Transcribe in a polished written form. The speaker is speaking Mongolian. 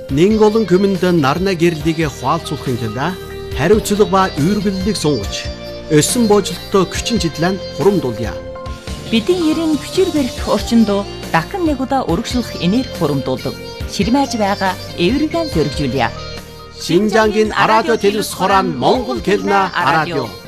Нэг олон хүмүнд нарна гэрлийг хуалцуулахын тулд хариуцлага ба үйргэллийг сунгаж, өсөн боожлолттой хүчин чиглэн хурамдуулъя. Бидний ерийн хүчээр барих орчинд дахин нэг удаа өргөжлөх энерги хурамдуулдаг. Ширмэж байгаа эвригэн зөргижүүлье. Шинжангийн радио телевиз хорон Монгол хэлнэ радио.